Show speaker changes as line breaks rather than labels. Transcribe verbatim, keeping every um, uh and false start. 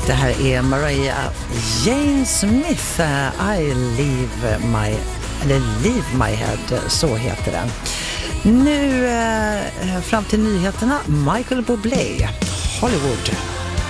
Det här är Mariah Jane Smith, I Leave My, eller Leave My Head, så heter den. Nu eh, fram till nyheterna, Michael Bublé, Hollywood.